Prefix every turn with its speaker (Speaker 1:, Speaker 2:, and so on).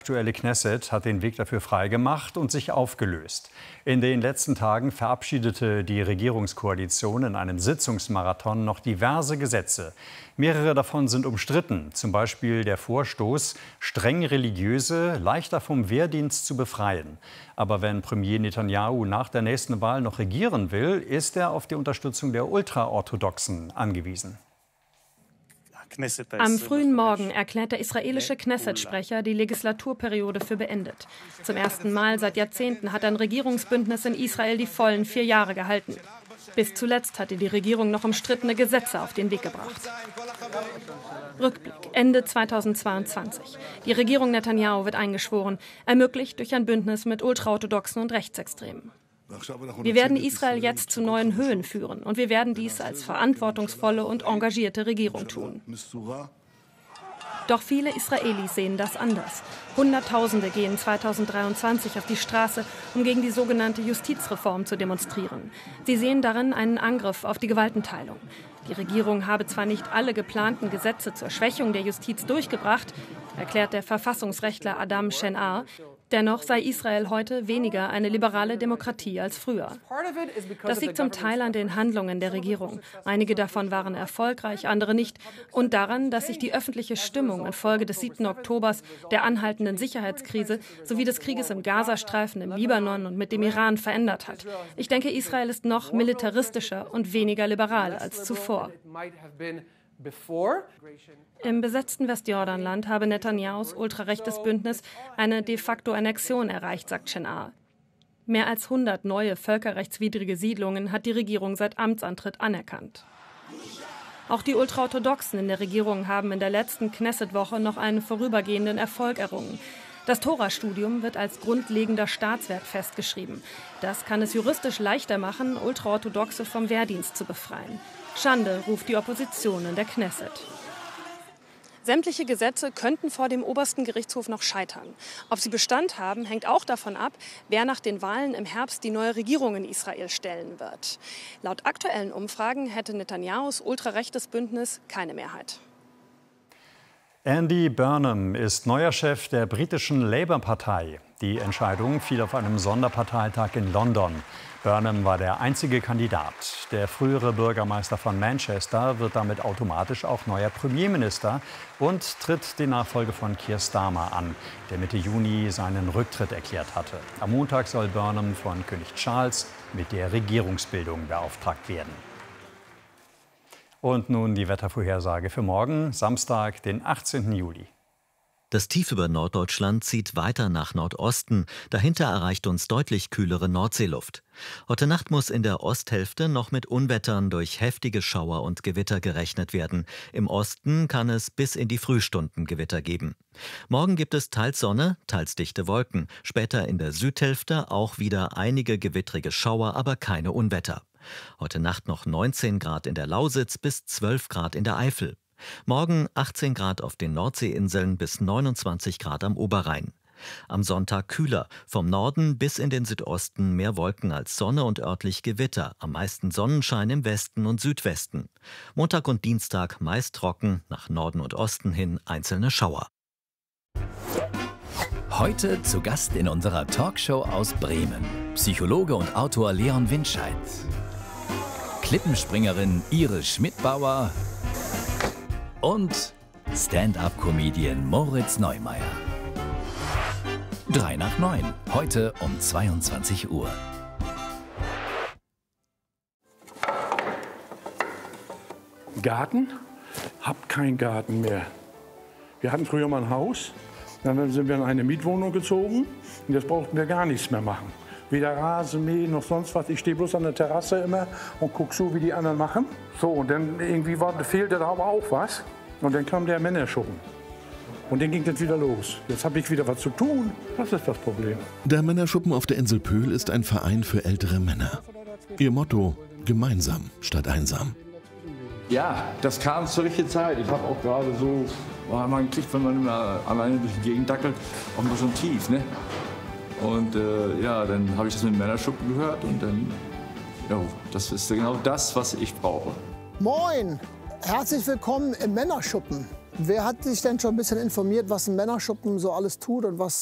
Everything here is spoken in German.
Speaker 1: Die aktuelle Knesset hat den Weg dafür freigemacht und sich aufgelöst. In den letzten Tagen verabschiedete die Regierungskoalition in einem Sitzungsmarathon noch diverse Gesetze. Mehrere davon sind umstritten, zum Beispiel der Vorstoß, streng Religiöse leichter vom Wehrdienst zu befreien. Aber wenn Premier Netanyahu nach der nächsten Wahl noch regieren will, ist er auf die Unterstützung der Ultraorthodoxen angewiesen.
Speaker 2: Am frühen Morgen erklärt der israelische Knesset-Sprecher die Legislaturperiode für beendet. Zum ersten Mal seit Jahrzehnten hat ein Regierungsbündnis in Israel die vollen 4 Jahre gehalten. Bis zuletzt hatte die Regierung noch umstrittene Gesetze auf den Weg gebracht. Rückblick, Ende 2022. Die Regierung Netanyahu wird eingeschworen, ermöglicht durch ein Bündnis mit Ultraorthodoxen und Rechtsextremen. Wir werden Israel jetzt zu neuen Höhen führen und wir werden dies als verantwortungsvolle und engagierte Regierung tun. Doch viele Israelis sehen das anders. Hunderttausende gehen 2023 auf die Straße, um gegen die sogenannte Justizreform zu demonstrieren. Sie sehen darin einen Angriff auf die Gewaltenteilung. Die Regierung habe zwar nicht alle geplanten Gesetze zur Schwächung der Justiz durchgebracht, erklärt der Verfassungsrechtler Adam Shenar. Dennoch sei Israel heute weniger eine liberale Demokratie als früher. Das liegt zum Teil an den Handlungen der Regierung. Einige davon waren erfolgreich, andere nicht. Und daran, dass sich die öffentliche Stimmung infolge des 7. Oktobers, der anhaltenden Sicherheitskrise sowie des Krieges im Gazastreifen, im Libanon und mit dem Iran verändert hat. Ich denke, Israel ist noch militaristischer und weniger liberal als zuvor. Im besetzten Westjordanland habe Netanyahus ultrarechtes Bündnis eine de facto Annexion erreicht, sagt Shenar. Mehr als 100 neue völkerrechtswidrige Siedlungen hat die Regierung seit Amtsantritt anerkannt. Auch die Ultraorthodoxen in der Regierung haben in der letzten Knesset-Woche noch einen vorübergehenden Erfolg errungen. Das Tora-Studium wird als grundlegender Staatswert festgeschrieben. Das kann es juristisch leichter machen, Ultraorthodoxe vom Wehrdienst zu befreien. Schande, ruft die Opposition in der Knesset. Sämtliche Gesetze könnten vor dem obersten Gerichtshof noch scheitern. Ob sie Bestand haben, hängt auch davon ab, wer nach den Wahlen im Herbst die neue Regierung in Israel stellen wird. Laut aktuellen Umfragen hätte Netanyahus ultrarechtes Bündnis keine Mehrheit.
Speaker 1: Andy Burnham ist neuer Chef der britischen Labour-Partei. Die Entscheidung fiel auf einem Sonderparteitag in London. Burnham war der einzige Kandidat. Der frühere Bürgermeister von Manchester wird damit automatisch auch neuer Premierminister und tritt die Nachfolge von Keir Starmer an, der Mitte Juni seinen Rücktritt erklärt hatte. Am Montag soll Burnham von König Charles mit der Regierungsbildung beauftragt werden. Und nun die Wettervorhersage für morgen, Samstag, den 18. Juli.
Speaker 3: Das Tief über Norddeutschland zieht weiter nach Nordosten. Dahinter erreicht uns deutlich kühlere Nordseeluft. Heute Nacht muss in der Osthälfte noch mit Unwettern durch heftige Schauer und Gewitter gerechnet werden. Im Osten kann es bis in die Frühstunden Gewitter geben. Morgen gibt es teils Sonne, teils dichte Wolken. Später in der Südhälfte auch wieder einige gewittrige Schauer, aber keine Unwetter. Heute Nacht noch 19 Grad in der Lausitz bis 12 Grad in der Eifel. Morgen 18 Grad auf den Nordseeinseln bis 29 Grad am Oberrhein. Am Sonntag kühler, vom Norden bis in den Südosten mehr Wolken als Sonne und örtlich Gewitter, am meisten Sonnenschein im Westen und Südwesten. Montag und Dienstag meist trocken, nach Norden und Osten hin einzelne Schauer.
Speaker 4: Heute zu Gast in unserer Talkshow aus Bremen, Psychologe und Autor Leon Windscheid, Klippenspringerin Iris Schmidbauer und Stand-up-Comedian Moritz Neumeier. 3 nach 9, heute um 22 Uhr.
Speaker 5: Garten? Hab keinen Garten mehr. Wir hatten früher mal ein Haus, dann sind wir in eine Mietwohnung gezogen und jetzt brauchten wir gar nichts mehr machen. Weder Rasen mähen noch sonst was. Ich stehe bloß an der Terrasse immer und gucke so, wie die anderen machen. So, und dann irgendwie fehlte da aber auch was. Und dann kam der Männerschuppen. Und dann ging das wieder los. Jetzt habe ich wieder was zu tun. Das ist das Problem.
Speaker 6: Der Männerschuppen auf der Insel Pöhl ist ein Verein für ältere Männer. Ihr Motto: gemeinsam statt einsam.
Speaker 7: Ja, das kam zur richtigen Zeit. Ich habe auch gerade so, man kriegt, wenn man immer alleine durch die Gegend dackelt, auch mal so ein Tief, ne? Und ja, dann habe ich das mit dem Männerschuppen gehört und dann, ja, das ist genau das, was ich brauche.
Speaker 8: Moin, herzlich willkommen im Männerschuppen. Wer hat sich denn schon ein bisschen informiert, was ein Männerschuppen so alles tut und was